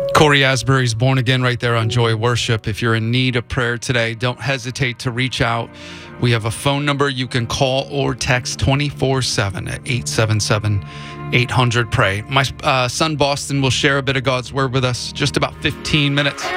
Corey Asbury's Born Again right there on Joy Worship. If you're in need of prayer today, don't hesitate to reach out. We have a phone number you can call or text 24/7 at 877-800-PRAY. My son Boston will share a bit of God's Word with us just about 15 minutes.